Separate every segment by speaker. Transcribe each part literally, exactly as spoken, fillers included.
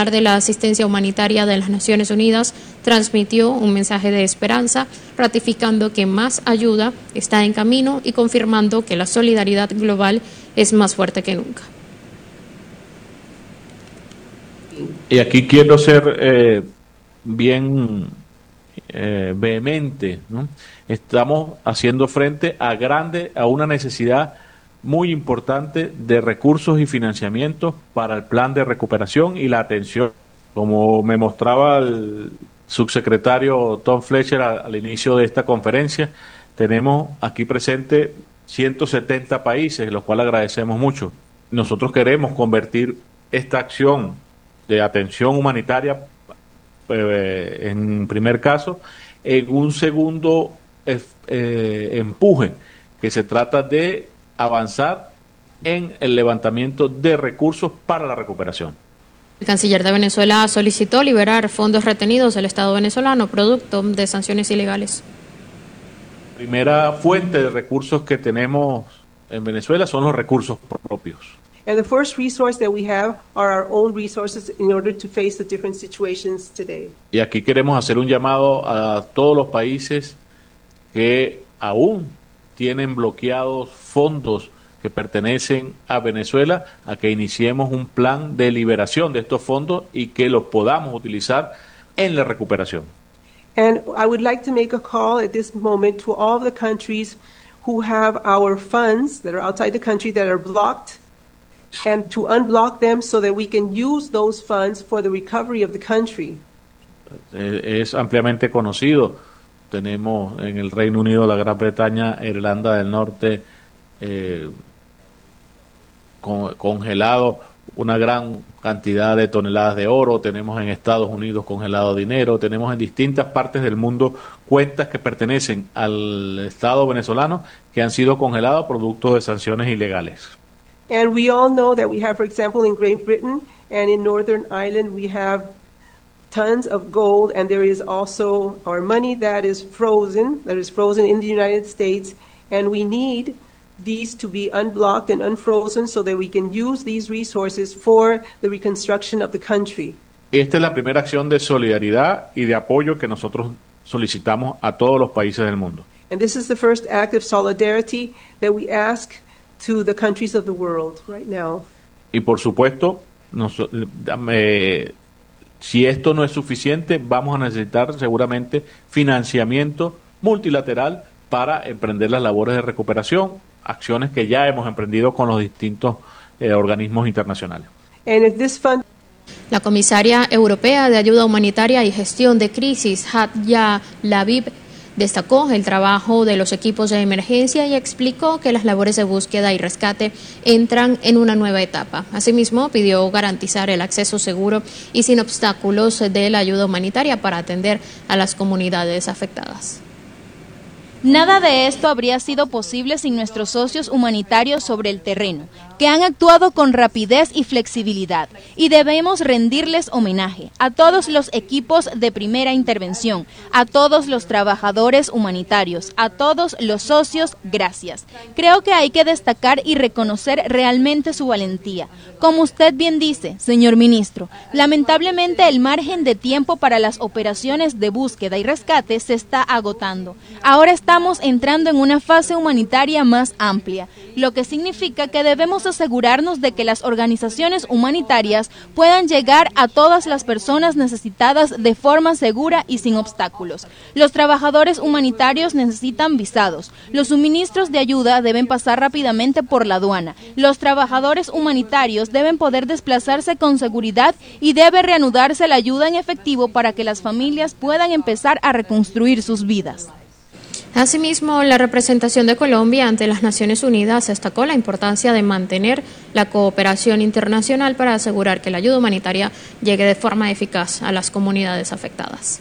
Speaker 1: titular de la asistencia humanitaria de las Naciones Unidas transmitió un mensaje de esperanza, ratificando que más ayuda está en camino y confirmando que la solidaridad global es más fuerte que nunca.
Speaker 2: Y aquí quiero ser eh, bien eh, vehemente, ¿no? Estamos haciendo frente a grande, a una necesidad muy importante de recursos y financiamientos para el plan de recuperación y la atención. Como me mostraba el subsecretario Tom Fletcher al, al inicio de esta conferencia, tenemos aquí presente ciento setenta países, los cuales agradecemos mucho. Nosotros queremos convertir esta acción de atención humanitaria, eh, en primer caso, en un segundo eh, empuje, que se trata de avanzar en el levantamiento de recursos para la recuperación.
Speaker 1: El canciller de Venezuela solicitó liberar fondos retenidos del Estado venezolano producto de sanciones ilegales.
Speaker 2: La primera fuente de recursos que tenemos en Venezuela son los recursos propios.
Speaker 3: And the first resource that we have are our own resources in order to face the different situations today.
Speaker 2: Y aquí queremos hacer un llamado a todos los países que aún tienen bloqueados fondos que pertenecen a Venezuela, a que iniciemos un plan de liberación de estos fondos y que los podamos utilizar en la recuperación.
Speaker 3: And I would like to make a call at this moment to all the countries who have our funds that are outside the country that are blocked, and to unblock them so that we can use those funds for the recovery of the country.
Speaker 2: Es ampliamente conocido. Tenemos en el Reino Unido, la Gran Bretaña, Irlanda del Norte, eh, con, congelado una gran cantidad de toneladas de oro. Tenemos en Estados Unidos congelado dinero. Tenemos en distintas partes del mundo cuentas que pertenecen al Estado venezolano que han sido congeladas producto de sanciones ilegales.
Speaker 3: And we all know that we have, for example, in Great Britain and in Northern Ireland, we have tons of gold, and there is also our money that is frozen, that is frozen in the United States, and we need these to be unblocked and unfrozen so that we can use these resources for the reconstruction of the country.
Speaker 2: Esta es la primera acción de solidaridad y de apoyo que nosotros solicitamos a todos los países del mundo.
Speaker 3: And this is the first act of solidarity that we ask to the countries of the world right now.
Speaker 2: Y por supuesto, nos, eh, si esto no es suficiente, vamos a necesitar seguramente financiamiento multilateral para emprender las labores de recuperación, acciones que ya hemos emprendido con los distintos eh, organismos internacionales.
Speaker 3: And if this fund
Speaker 1: La comisaria europea de ayuda humanitaria y gestión de crisis, Hadja Labib, destacó el trabajo de los equipos de emergencia y explicó que las labores de búsqueda y rescate entran en una nueva etapa. Asimismo, pidió garantizar el acceso seguro y sin obstáculos de la ayuda humanitaria para atender a las comunidades afectadas.
Speaker 4: Nada de esto habría sido posible sin nuestros socios humanitarios sobre el terreno, que han actuado con rapidez y flexibilidad, y debemos rendirles homenaje a todos los equipos de primera intervención, a todos los trabajadores humanitarios, a todos los socios, gracias. Creo que hay que destacar y reconocer realmente su valentía. Como usted bien dice, señor ministro, lamentablemente el margen de tiempo para las operaciones de búsqueda y rescate se está agotando. Ahora está Estamos entrando en una fase humanitaria más amplia, lo que significa que debemos asegurarnos de que las organizaciones humanitarias puedan llegar a todas las personas necesitadas de forma segura y sin obstáculos. Los trabajadores humanitarios necesitan visados, los suministros de ayuda deben pasar rápidamente por la aduana, los trabajadores humanitarios deben poder desplazarse con seguridad y debe reanudarse la ayuda en efectivo para que las familias puedan empezar a reconstruir sus vidas.
Speaker 1: Asimismo, la representación de Colombia ante las Naciones Unidas destacó la importancia de mantener la cooperación internacional para asegurar que la ayuda humanitaria llegue de forma eficaz a las comunidades afectadas.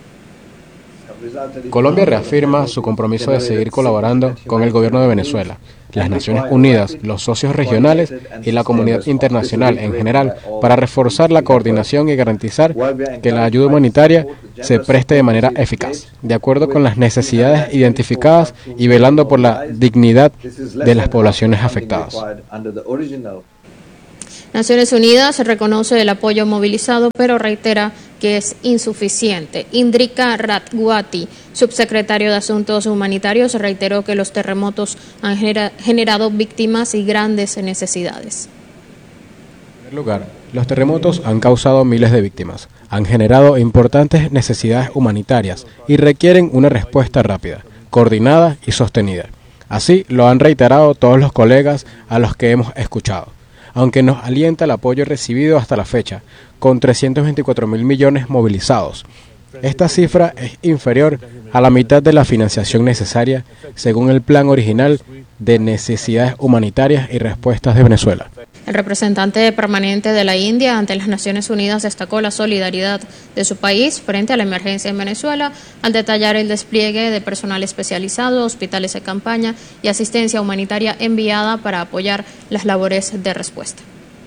Speaker 5: Colombia reafirma su compromiso de seguir colaborando con el gobierno de Venezuela, las Naciones Unidas, los socios regionales y la comunidad internacional en general para reforzar la coordinación y garantizar que la ayuda humanitaria se preste de manera eficaz, de acuerdo con las necesidades identificadas y velando por la dignidad de las poblaciones afectadas.
Speaker 1: Naciones Unidas reconoce el apoyo movilizado, pero reitera que es insuficiente. Indrika Ratwati, subsecretario de Asuntos Humanitarios, reiteró que los terremotos han genera- generado víctimas y grandes necesidades.
Speaker 5: En primer lugar, los terremotos han causado miles de víctimas, han generado importantes necesidades humanitarias y requieren una respuesta rápida, coordinada y sostenida. Así lo han reiterado todos los colegas a los que hemos escuchado. Aunque nos alienta el apoyo recibido hasta la fecha, con trescientos veinticuatro mil millones movilizados. Esta cifra es inferior a la mitad de la financiación necesaria, según el plan original de necesidades humanitarias y respuestas de Venezuela.
Speaker 1: El representante permanente de la India ante las Naciones Unidas destacó la solidaridad de su país frente a la emergencia en Venezuela al detallar el despliegue de personal especializado, hospitales de campaña y asistencia humanitaria enviada para apoyar las labores de respuesta.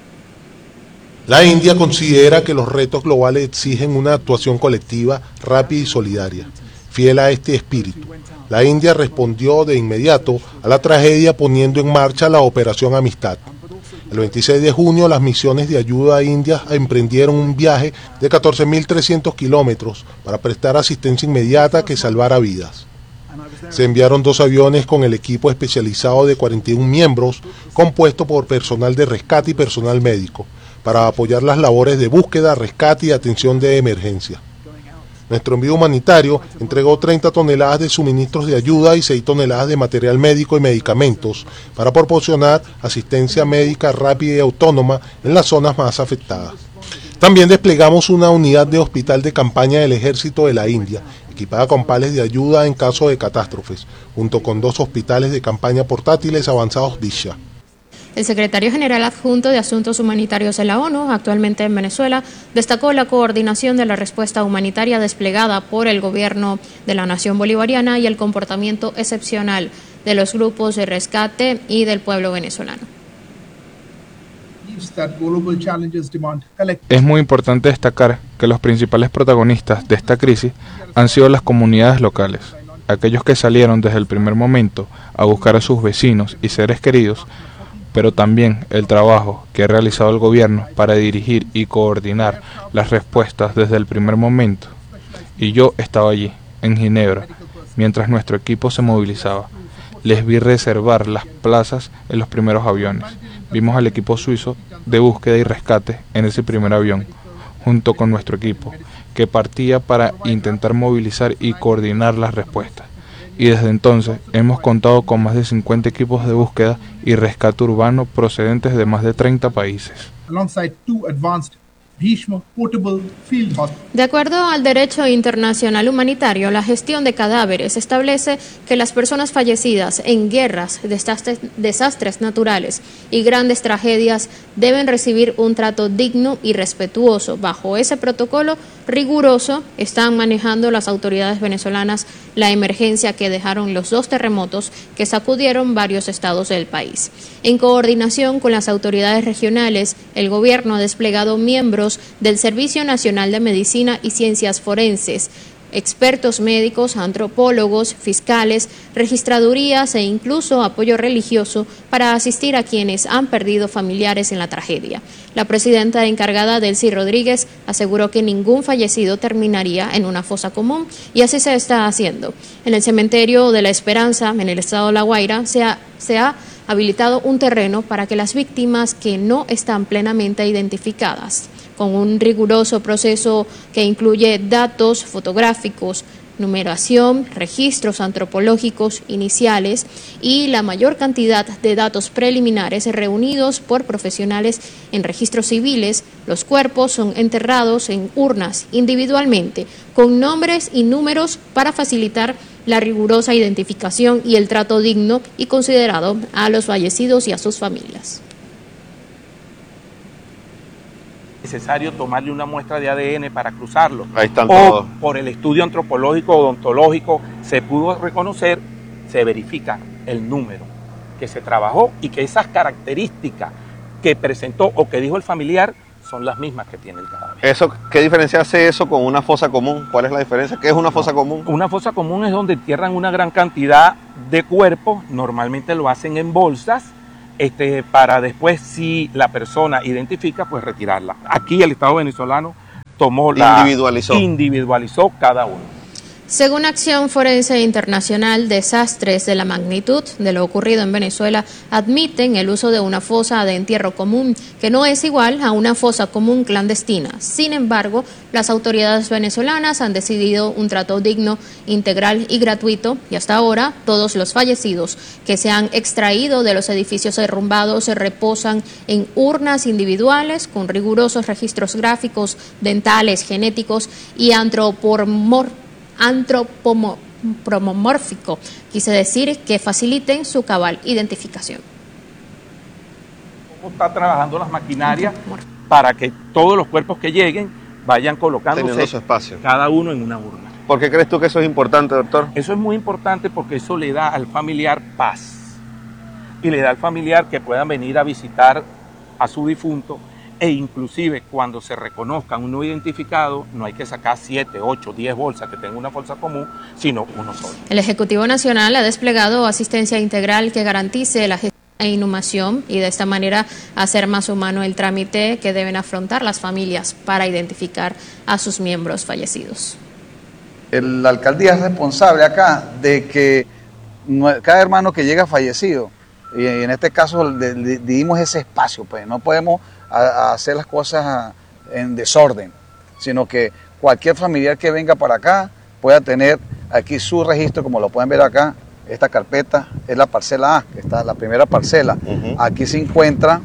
Speaker 6: La India considera que los retos globales exigen una actuación colectiva, rápida y solidaria. Fiel a este espíritu, la India respondió de inmediato a la tragedia poniendo en marcha la Operación Amistad. El veintiséis de junio, las misiones de ayuda a India emprendieron un viaje de catorce mil trescientos kilómetros para prestar asistencia inmediata que salvara vidas. Se enviaron dos aviones con el equipo especializado de cuarenta y un miembros, compuesto por personal de rescate y personal médico, para apoyar las labores de búsqueda, rescate y atención de emergencia. Nuestro envío humanitario entregó treinta toneladas de suministros de ayuda y seis toneladas de material médico y medicamentos para proporcionar asistencia médica rápida y autónoma en las zonas más afectadas. También desplegamos una unidad de hospital de campaña del Ejército de la India, equipada con pales de ayuda en caso de catástrofes, junto con dos hospitales de campaña portátiles avanzados Disha.
Speaker 1: El secretario general adjunto de Asuntos Humanitarios de la ONU, actualmente en Venezuela, destacó la coordinación de la respuesta humanitaria desplegada por el gobierno de la nación bolivariana y el comportamiento excepcional de los grupos de rescate y del pueblo venezolano.
Speaker 7: Es muy importante destacar que los principales protagonistas de esta crisis han sido las comunidades locales, aquellos que salieron desde el primer momento a buscar a sus vecinos y seres queridos, pero también el trabajo que ha realizado el gobierno para dirigir y coordinar las respuestas desde el primer momento. Y yo estaba allí, en Ginebra, mientras nuestro equipo se movilizaba. Les vi reservar las plazas en los primeros aviones. Vimos al equipo suizo de búsqueda y rescate en ese primer avión, junto con nuestro equipo, que partía para intentar movilizar y coordinar las respuestas. Y desde entonces hemos contado con más de cincuenta equipos de búsqueda y rescate urbano procedentes de más de treinta países.
Speaker 1: De acuerdo al derecho internacional humanitario, la gestión de cadáveres establece que las personas fallecidas en guerras, desastres, desastres naturales y grandes tragedias deben recibir un trato digno y respetuoso. Bajo ese protocolo riguroso están manejando las autoridades venezolanas la emergencia que dejaron los dos terremotos que sacudieron varios estados del país. En coordinación con las autoridades regionales, el gobierno ha desplegado miembros del Servicio Nacional de Medicina y Ciencias Forenses, expertos médicos, antropólogos, fiscales, registradurías e incluso apoyo religioso para asistir a quienes han perdido familiares en la tragedia. La presidenta encargada, Delcy Rodríguez, aseguró que ningún fallecido terminaría en una fosa común y así se está haciendo. En el cementerio de La Esperanza, en el estado de La Guaira, se ha, se ha habilitado un terreno para que las víctimas que no están plenamente identificadas, con un riguroso proceso que incluye datos fotográficos, numeración, registros antropológicos iniciales y la mayor cantidad de datos preliminares reunidos por profesionales en registros civiles. Los cuerpos son enterrados en urnas individualmente, con nombres y números para facilitar la rigurosa identificación y el trato digno y considerado a los fallecidos y a sus familias.
Speaker 8: Necesario tomarle una muestra de A D N para cruzarlo.
Speaker 9: Ahí están
Speaker 8: o
Speaker 9: todos.
Speaker 8: Por el estudio antropológico odontológico se pudo reconocer, se verifica el número que se trabajó y que esas características que presentó o que dijo el familiar son las mismas que tiene el cadáver.
Speaker 9: Eso, ¿qué diferencia hace eso con una fosa común? ¿Cuál es la diferencia? ¿Qué es una fosa
Speaker 8: No,
Speaker 9: común?
Speaker 8: Una fosa común es donde entierran una gran cantidad de cuerpos, normalmente lo hacen en bolsas, este, para después, si la persona identifica, pues retirarla. Aquí el Estado venezolano tomó la...
Speaker 9: Individualizó.
Speaker 8: Individualizó cada uno.
Speaker 1: Según Acción Forense Internacional, desastres de la magnitud de lo ocurrido en Venezuela admiten el uso de una fosa de entierro común, que no es igual a una fosa común clandestina. Sin embargo, las autoridades venezolanas han decidido un trato digno, integral y gratuito, y hasta ahora todos los fallecidos que se han extraído de los edificios derrumbados se reposan en urnas individuales con rigurosos registros gráficos, dentales, genéticos y antropomórficos. antropomórfico, quise decir que faciliten su cabal identificación.
Speaker 8: ¿Cómo está trabajando las maquinarias para que todos los cuerpos que lleguen vayan colocándose
Speaker 9: su espacio,
Speaker 8: cada uno en una urna?
Speaker 9: ¿Por qué crees tú que eso es importante, doctor?
Speaker 8: Eso es muy importante porque eso le da al familiar paz y le da al familiar que puedan venir a visitar a su difunto. E inclusive cuando se reconozcan un no identificado, no hay que sacar siete, ocho, diez bolsas que tengan una bolsa común, sino uno solo.
Speaker 1: El Ejecutivo Nacional ha desplegado asistencia integral que garantice la gestión e inhumación y de esta manera hacer más humano el trámite que deben afrontar las familias para identificar a sus miembros fallecidos.
Speaker 10: El, la alcaldía es responsable acá de que cada hermano que llega fallecido, y en este caso le, le dimos ese espacio, pues no podemos a, a hacer las cosas en desorden, sino que cualquier familiar que venga para acá pueda tener aquí su registro, como lo pueden ver acá. Esta carpeta es la parcela A, que está la primera parcela. Uh-huh. Aquí se encuentra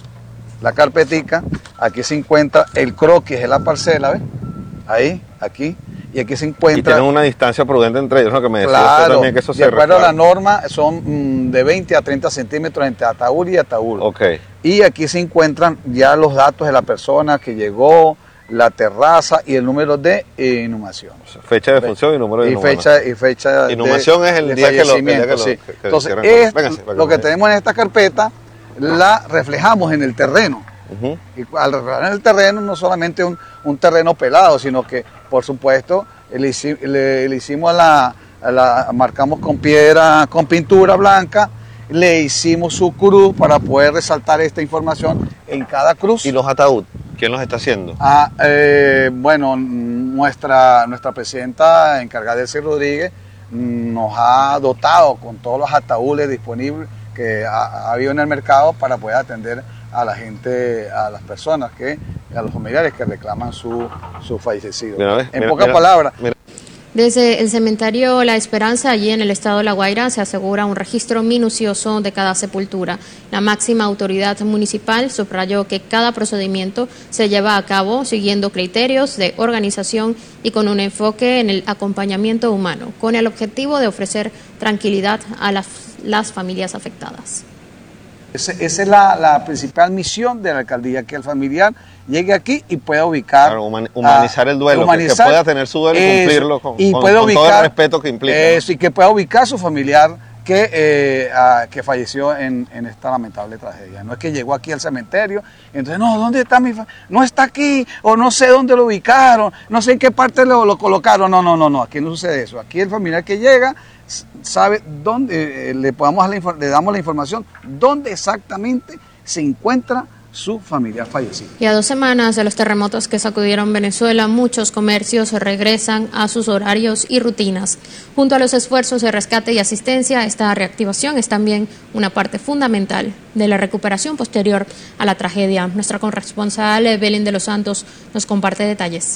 Speaker 10: la carpetica, aquí se encuentra el croquis de la parcela, ¿ves? Ahí, aquí. Y aquí se encuentra...
Speaker 9: Y tienen una distancia prudente entre ellos, ¿no? Que me decía
Speaker 10: claro,
Speaker 9: usted también que eso se
Speaker 10: de acuerdo
Speaker 9: recuerda.
Speaker 10: a la norma, son mm, de veinte a treinta centímetros entre ataúd y ataúd.
Speaker 9: Okay.
Speaker 10: Y aquí se encuentran ya los datos de la persona que llegó, la terraza y el número de inhumación.
Speaker 9: O sea, fecha de defunción y número de
Speaker 10: y
Speaker 9: inhumación.
Speaker 10: Fecha, y fecha
Speaker 9: inhumación
Speaker 10: de,
Speaker 9: es el
Speaker 10: de
Speaker 9: día que lo, el día que lo
Speaker 10: sí.
Speaker 9: que, que
Speaker 10: Entonces,
Speaker 9: es,
Speaker 10: Véngase, lo que tenemos en esta carpeta la reflejamos en el terreno. Uh-huh. Y al reflejar en el terreno, no solamente un, un terreno pelado, sino que, por supuesto, le, le, le hicimos la, la, marcamos con piedra, con pintura blanca, le hicimos su cruz para poder resaltar esta información en cada cruz.
Speaker 9: ¿Y los ataúd? ¿Quién los está haciendo?
Speaker 10: Ah, eh, bueno, nuestra, nuestra presidenta encargada, Elsie Rodríguez, nos ha dotado con todos los ataúdes disponibles que ha, ha habido en el mercado para poder atender a la gente, a las personas, que, a los familiares que reclaman su, su fallecido. Mira, en mira, pocas mira, palabras. Mira.
Speaker 1: Desde el cementerio La Esperanza, allí en el estado de La Guaira, se asegura un registro minucioso de cada sepultura. La máxima autoridad municipal subrayó que cada procedimiento se lleva a cabo siguiendo criterios de organización y con un enfoque en el acompañamiento humano, con el objetivo de ofrecer tranquilidad a las, las familias afectadas.
Speaker 10: Esa es la, la principal misión de la alcaldía, que el familiar llegue aquí y pueda ubicar... Claro,
Speaker 9: humanizar a, el duelo, humanizar, que, que pueda tener su duelo y cumplirlo con,
Speaker 10: y
Speaker 9: con,
Speaker 10: pueda
Speaker 9: con
Speaker 10: ubicar,
Speaker 9: todo el respeto que implica.
Speaker 10: Eso, ¿no? Y que pueda ubicar a su familiar que, eh, a, que falleció en, en esta lamentable tragedia. No es que llegó aquí al cementerio, entonces, no, ¿dónde está mi familia? No está aquí, o no sé dónde lo ubicaron, no sé en qué parte lo, lo colocaron. No, no, no, no, aquí no sucede eso. Aquí el familiar que llega sabe dónde, eh, le, podamos la, le damos la información, dónde exactamente se encuentra su familiar fallecido.
Speaker 1: Y a dos semanas de los terremotos que sacudieron Venezuela, muchos comercios regresan a sus horarios y rutinas. Junto a los esfuerzos de rescate y asistencia, esta reactivación es también una parte fundamental de la recuperación posterior a la tragedia. Nuestra corresponsal Belén de los Santos nos comparte detalles.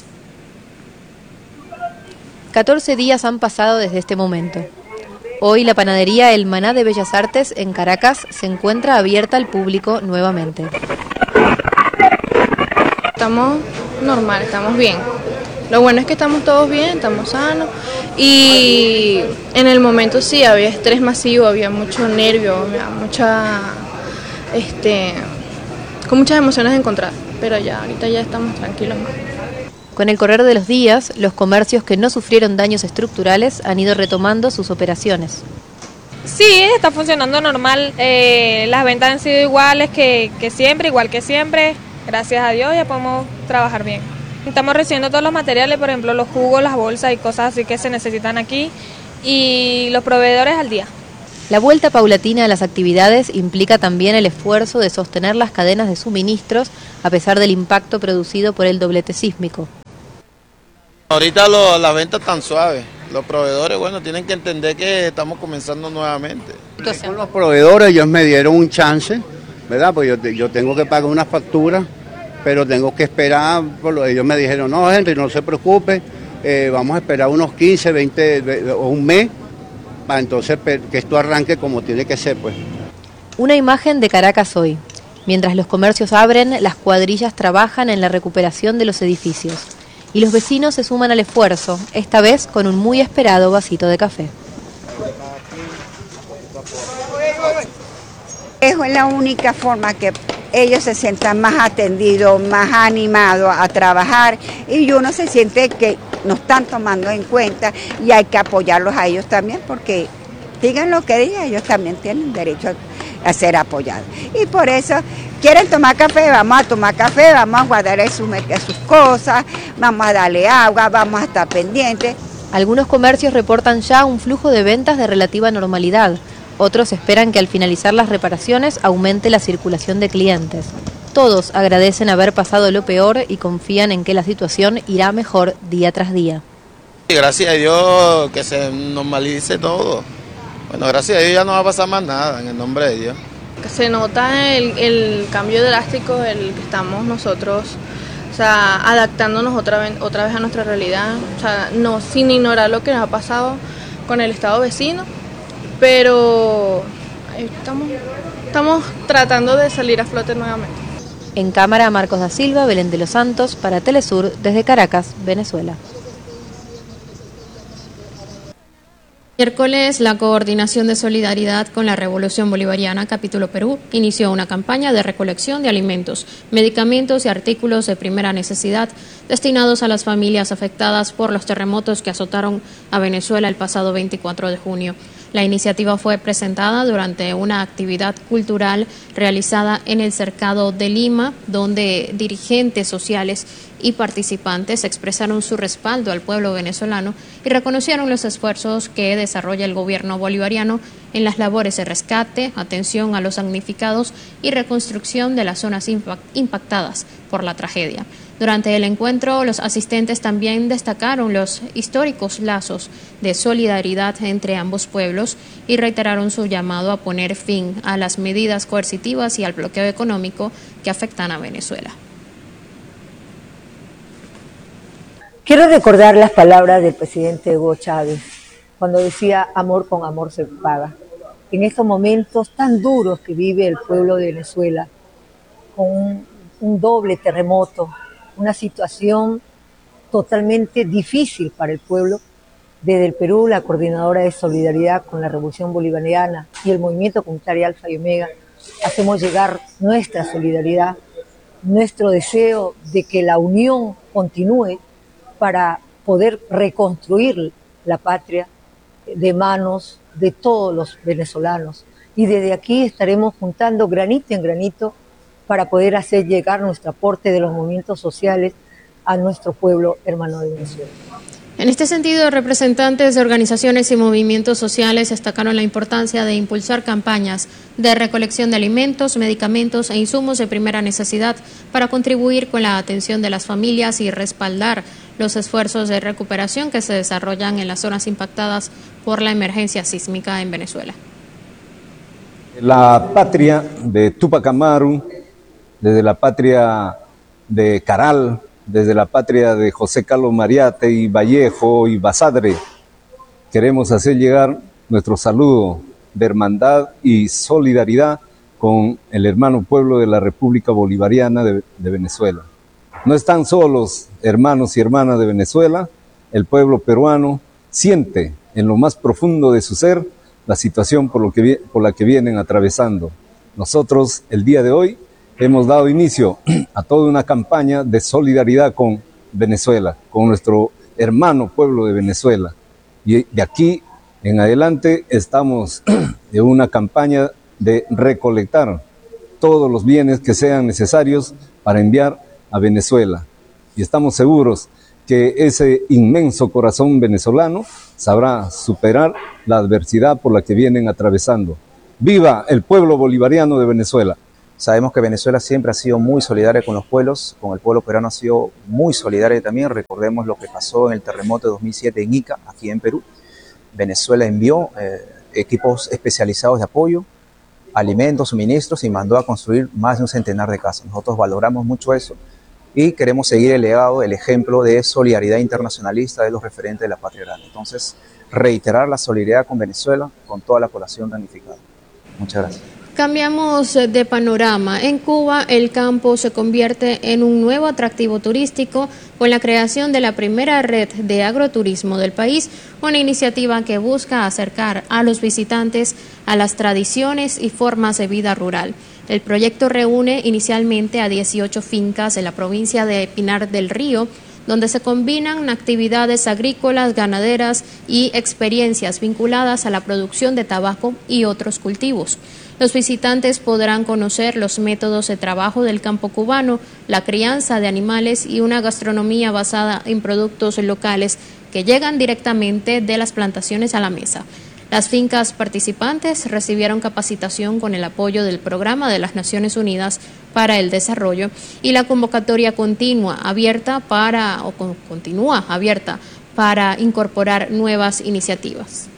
Speaker 11: catorce días han pasado desde este momento. Hoy la panadería El Maná de Bellas Artes en Caracas se encuentra abierta al público nuevamente.
Speaker 12: Estamos normal, estamos bien. Lo bueno es que estamos todos bien, estamos sanos. Y en el momento sí, había estrés masivo, había mucho nervio, había mucha, este, con muchas emociones encontradas. Pero ya, ahorita ya estamos tranquilos más.
Speaker 11: Con el correr de los días, los comercios que no sufrieron daños estructurales han ido retomando sus operaciones.
Speaker 13: Sí, está funcionando normal. Eh, las ventas han sido iguales que, que siempre, igual que siempre. Gracias a Dios ya podemos trabajar bien. Estamos recibiendo todos los materiales, por ejemplo, los jugos, las bolsas y cosas así que se necesitan aquí. Y los proveedores al día.
Speaker 11: La vuelta paulatina a las actividades implica también el esfuerzo de sostener las cadenas de suministros a pesar del impacto producido por el doblete sísmico.
Speaker 14: Ahorita lo, las ventas están suaves. Los proveedores, bueno, tienen que entender que estamos comenzando nuevamente.
Speaker 15: Entonces, con los proveedores ellos me dieron un chance, ¿verdad? Pues yo, yo tengo que pagar una factura, pero tengo que esperar. Por lo, ellos me dijeron, no, Henry, no se preocupe, eh, vamos a esperar unos quince, veinte o un mes para entonces que esto arranque como tiene que ser, pues.
Speaker 11: Una imagen de Caracas hoy. Mientras los comercios abren, las cuadrillas trabajan en la recuperación de los edificios. Y los vecinos se suman al esfuerzo, esta vez con un muy esperado vasito de café.
Speaker 16: Es la única forma que ellos se sientan más atendidos, más animados a trabajar y uno se siente que nos están tomando en cuenta y hay que apoyarlos a ellos también porque digan lo que digan, ellos también tienen derecho a ser apoyados. Y por eso quieren tomar café, vamos a tomar café, vamos a guardar sus, sus cosas, vamos a darle agua, vamos a estar pendientes.
Speaker 11: Algunos comercios reportan ya un flujo de ventas de relativa normalidad. Otros esperan que al finalizar las reparaciones aumente la circulación de clientes. Todos agradecen haber pasado lo peor y confían en que la situación irá mejor día tras día.
Speaker 14: Gracias a Dios que se normalice todo. Bueno, gracias a Dios ya no va a pasar más nada, en el nombre de Dios.
Speaker 12: Se nota el, el cambio drástico el que estamos nosotros, o sea, adaptándonos otra vez, otra vez a nuestra realidad, o sea, no sin ignorar lo que nos ha pasado con el estado vecino, pero estamos, estamos tratando de salir a flote nuevamente.
Speaker 11: En cámara, Marcos da Silva, Belén de los Santos, para Telesur, desde Caracas, Venezuela.
Speaker 1: Miércoles, la Coordinación de Solidaridad con la Revolución Bolivariana, Capítulo Perú, inició una campaña de recolección de alimentos, medicamentos y artículos de primera necesidad destinados a las familias afectadas por los terremotos que azotaron a Venezuela el pasado veinticuatro de junio. La iniciativa fue presentada durante una actividad cultural realizada en el Cercado de Lima, donde dirigentes sociales y participantes expresaron su respaldo al pueblo venezolano y reconocieron los esfuerzos que desarrolla el gobierno bolivariano en las labores de rescate, atención a los damnificados y reconstrucción de las zonas impactadas por la tragedia. Durante el encuentro, los asistentes también destacaron los históricos lazos de solidaridad entre ambos pueblos y reiteraron su llamado a poner fin a las medidas coercitivas y al bloqueo económico que afectan a Venezuela.
Speaker 17: Quiero recordar las palabras del presidente Hugo Chávez cuando decía amor con amor se paga. En estos momentos tan duros que vive el pueblo de Venezuela, con un, un doble terremoto, una situación totalmente difícil para el pueblo, desde el Perú, la Coordinadora de Solidaridad con la Revolución Bolivariana y el Movimiento Comunitario Alfa y Omega, hacemos llegar nuestra solidaridad, nuestro deseo de que la unión continúe para poder reconstruir la patria de manos de todos los venezolanos. Y desde aquí estaremos juntando granito en granito para poder hacer llegar nuestro aporte de los movimientos sociales a nuestro pueblo hermano de Venezuela.
Speaker 1: En este sentido, representantes de organizaciones y movimientos sociales destacaron la importancia de impulsar campañas de recolección de alimentos, medicamentos e insumos de primera necesidad para contribuir con la atención de las familias y respaldar los esfuerzos de recuperación que se desarrollan en las zonas impactadas por la emergencia sísmica en Venezuela.
Speaker 18: La patria de Tupac Amaru, desde la patria de Caral, desde la patria de José Carlos Mariate y Vallejo y Basadre, queremos hacer llegar nuestro saludo de hermandad y solidaridad con el hermano pueblo de la República Bolivariana de, de Venezuela. No están solos, hermanos y hermanas de Venezuela, el pueblo peruano siente en lo más profundo de su ser la situación por, lo que, por la que vienen atravesando. Nosotros, el día de hoy, hemos dado inicio a toda una campaña de solidaridad con Venezuela, con nuestro hermano pueblo de Venezuela. Y de aquí en adelante estamos en una campaña de recolectar todos los bienes que sean necesarios para enviar a Venezuela. Y estamos seguros que ese inmenso corazón venezolano sabrá superar la adversidad por la que vienen atravesando. ¡Viva el pueblo bolivariano de Venezuela!
Speaker 19: Sabemos que Venezuela siempre ha sido muy solidaria con los pueblos, con el pueblo peruano ha sido muy solidaria también. Recordemos lo que pasó en el terremoto de dos mil siete en Ica, aquí en Perú. Venezuela envió eh, equipos especializados de apoyo, alimentos, suministros y mandó a construir más de un centenar de casas. Nosotros valoramos mucho eso y queremos seguir el legado, el ejemplo de solidaridad internacionalista de los referentes de la patria grande. Entonces, reiterar la solidaridad con Venezuela, con toda la población damnificada. Muchas gracias.
Speaker 1: Cambiamos de panorama. En Cuba, el campo se convierte en un nuevo atractivo turístico con la creación de la primera red de agroturismo del país, una iniciativa que busca acercar a los visitantes a las tradiciones y formas de vida rural. El proyecto reúne inicialmente a dieciocho fincas en la provincia de Pinar del Río, donde se combinan actividades agrícolas, ganaderas y experiencias vinculadas a la producción de tabaco y otros cultivos. Los visitantes podrán conocer los métodos de trabajo del campo cubano, la crianza de animales y una gastronomía basada en productos locales que llegan directamente de las plantaciones a la mesa. Las fincas participantes recibieron capacitación con el apoyo del Programa de las Naciones Unidas para el Desarrollo y la convocatoria continua abierta para o con, continúa abierta para incorporar nuevas iniciativas.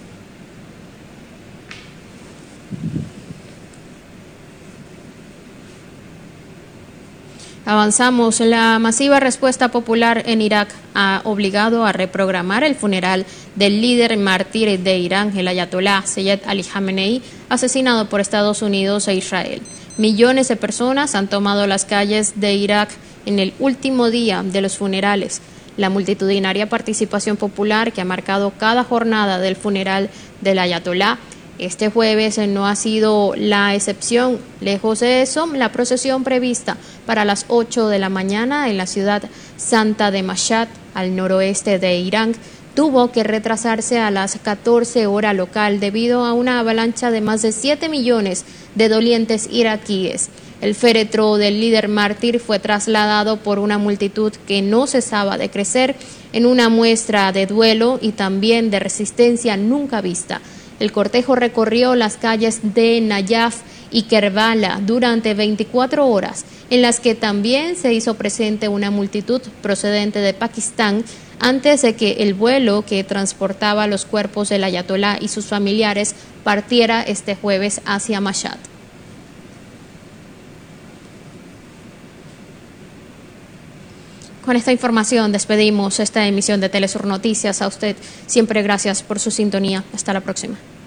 Speaker 1: Avanzamos. La masiva respuesta popular en Irak ha obligado a reprogramar el funeral del líder mártir de Irán, el ayatolá Seyed Ali Khamenei, asesinado por Estados Unidos e Israel. Millones de personas han tomado las calles de Irak en el último día de los funerales. La multitudinaria participación popular que ha marcado cada jornada del funeral del ayatolá este jueves no ha sido la excepción. Lejos de eso, la procesión prevista para las ocho de la mañana en la ciudad santa de Mashhad, al noroeste de Irán, tuvo que retrasarse a las catorce horas local debido a una avalancha de más de siete millones de dolientes iraquíes. El féretro del líder mártir fue trasladado por una multitud que no cesaba de crecer en una muestra de duelo y también de resistencia nunca vista. El cortejo recorrió las calles de Nayaf y Kerbala durante veinticuatro horas, en las que también se hizo presente una multitud procedente de Pakistán antes de que el vuelo que transportaba los cuerpos del ayatolá y sus familiares partiera este jueves hacia Mashhad. Con esta información despedimos esta emisión de Telesur Noticias. A usted siempre gracias por su sintonía. Hasta la próxima.